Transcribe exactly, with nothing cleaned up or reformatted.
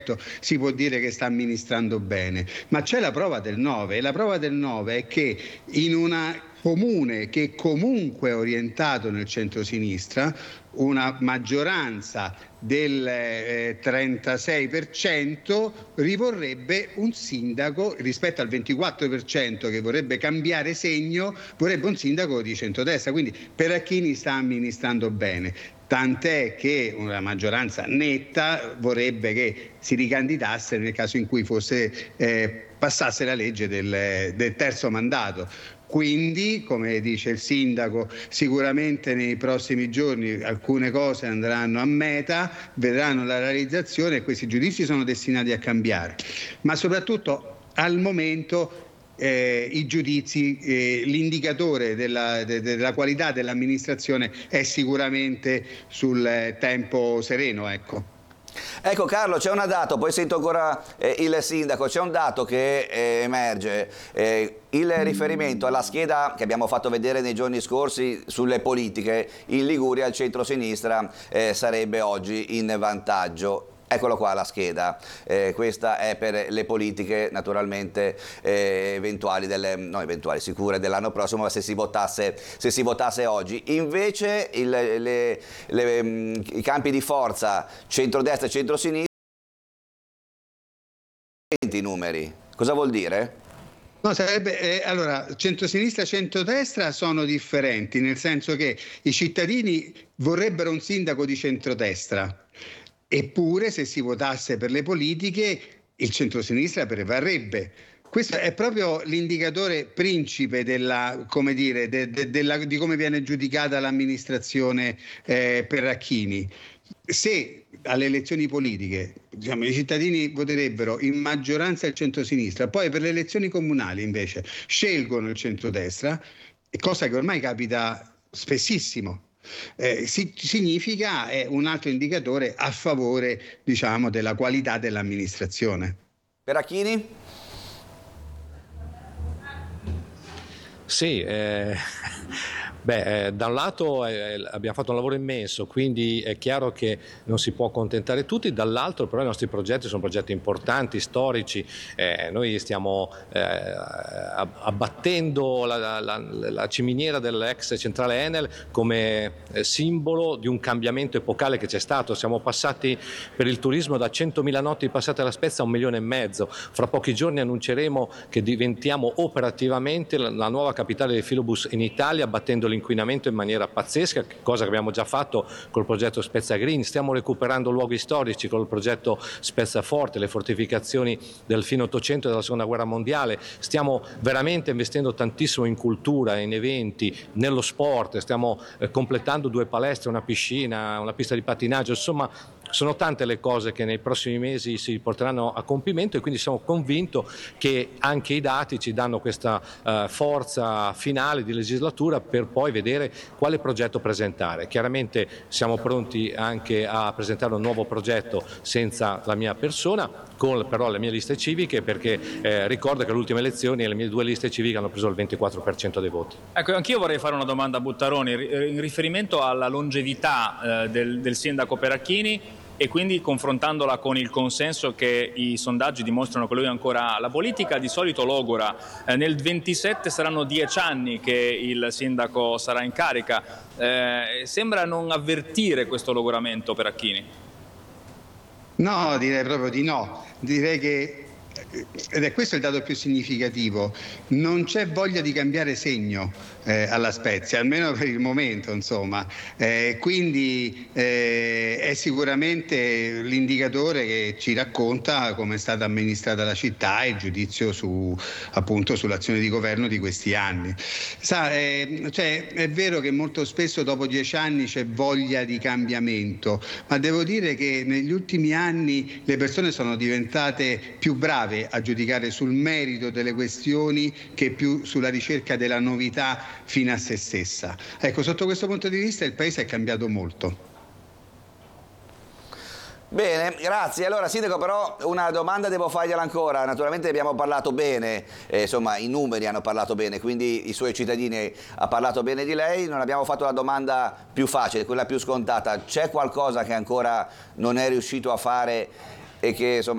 si può dire che sta amministrando bene, ma c'è la prova del nove, e la prova del nove è che in una comune che comunque è orientato nel centro-sinistra, una maggioranza del eh, trentasei per cento rivorrebbe un sindaco, rispetto al ventiquattro per cento che vorrebbe cambiare segno, vorrebbe un sindaco di centrodestra, quindi Peracchini sta amministrando bene. Tant'è che una maggioranza netta vorrebbe che si ricandidasse nel caso in cui fosse, eh, passasse la legge del, del terzo mandato. Quindi, come dice il sindaco, sicuramente nei prossimi giorni alcune cose andranno a meta, vedranno la realizzazione e questi giudizi sono destinati a cambiare. Ma soprattutto al momento Eh, i giudizi, eh, l'indicatore della, de, della qualità dell'amministrazione è sicuramente sul eh, tempo sereno, ecco. Ecco Carlo, c'è un dato, poi sento ancora eh, il sindaco, c'è un dato che eh, emerge, eh, il riferimento alla scheda che abbiamo fatto vedere nei giorni scorsi sulle politiche, in Liguria il centro-sinistra eh, sarebbe oggi in vantaggio. Eccolo qua la scheda, eh, questa è per le politiche naturalmente eh, eventuali, delle, no eventuali, sicure dell'anno prossimo, ma se si votasse, se si votasse oggi. Invece il, le, le, mh, i campi di forza centrodestra e centrosinistra, i numeri, cosa vuol dire? No, sarebbe, eh, allora, centrosinistra e centrodestra sono differenti, nel senso che i cittadini vorrebbero un sindaco di centrodestra. Eppure, se si votasse per le politiche, il centrosinistra prevarrebbe. Questo è proprio l'indicatore principe della, come dire, de, de, della, di come viene giudicata l'amministrazione eh, Peracchini. Se alle elezioni politiche, diciamo, i cittadini voterebbero in maggioranza il centrosinistra, poi per le elezioni comunali invece scelgono il centrodestra, cosa che ormai capita spessissimo. Eh, si, significa è un altro indicatore a favore, diciamo, della qualità dell'amministrazione. Peracchini? Sì, eh, beh, eh, da un lato eh, abbiamo fatto un lavoro immenso, quindi è chiaro che non si può accontentare tutti, dall'altro però i nostri progetti sono progetti importanti, storici, eh, noi stiamo eh, abbattendo la, la, la ciminiera dell'ex centrale Enel come eh, simbolo di un cambiamento epocale che c'è stato. Siamo passati per il turismo da centomila notti passate alla Spezia a un milione e mezzo, fra pochi giorni annunceremo che diventiamo operativamente la, la nuova capitale dei filobus in Italia, battendo l'inquinamento in maniera pazzesca, cosa che abbiamo già fatto col progetto Spezia Green. Stiamo recuperando luoghi storici col progetto Spezia Forte, le fortificazioni del fine Ottocento e della Seconda Guerra Mondiale. Stiamo veramente investendo tantissimo in cultura, in eventi, nello sport, stiamo eh, completando due palestre, una piscina, una pista di pattinaggio, insomma sono tante le cose che nei prossimi mesi si porteranno a compimento e quindi sono convinto che anche i dati ci danno questa uh, forza finale di legislatura per poi vedere quale progetto presentare. Chiaramente siamo pronti anche a presentare un nuovo progetto senza la mia persona, con però le mie liste civiche, perché eh, ricordo che alle ultime elezioni le mie due liste civiche hanno preso il ventiquattro per cento dei voti. Ecco, anch'io vorrei fare una domanda a Buttaroni in riferimento alla longevità eh, del, del sindaco Peracchini, e quindi confrontandola con il consenso che i sondaggi dimostrano che lui ancora ha. La politica di solito logora, eh, nel ventisette saranno dieci anni che il sindaco sarà in carica, eh, sembra non avvertire questo logoramento Peracchini. No, direi proprio di no, direi che, ed è questo il dato più significativo, non c'è voglia di cambiare segno eh, alla Spezia, almeno per il momento, insomma. Eh, quindi eh, è sicuramente l'indicatore che ci racconta come è stata amministrata la città e il giudizio su, appunto, sull'azione di governo di questi anni. Sa, eh, cioè, è vero che molto spesso dopo dieci anni c'è voglia di cambiamento, ma devo dire che negli ultimi anni le persone sono diventate più brave a giudicare sul merito delle questioni che più sulla ricerca della novità fine a se stessa. Ecco, sotto questo punto di vista il paese è cambiato molto. Bene, grazie. Allora Sindaco, però una domanda devo fargliela ancora. Naturalmente abbiamo parlato bene, eh, insomma i numeri hanno parlato bene, quindi i suoi cittadini hanno parlato bene di lei. Non abbiamo fatto la domanda più facile, quella più scontata. C'è qualcosa che ancora non è riuscito a fare e che insomma